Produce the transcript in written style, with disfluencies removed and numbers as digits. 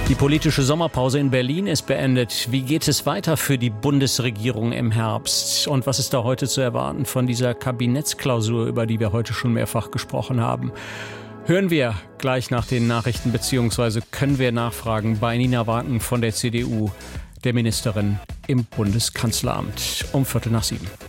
Die politische Sommerpause in Berlin ist beendet. Wie geht es weiter für die Bundesregierung im Herbst? Und was ist da heute zu erwarten von dieser Kabinettsklausur, über die wir heute schon mehrfach gesprochen haben? Hören wir gleich nach den Nachrichten, beziehungsweise können wir nachfragen bei Nina Wagen von der CDU, der Ministerin im Bundeskanzleramt, um 6:45.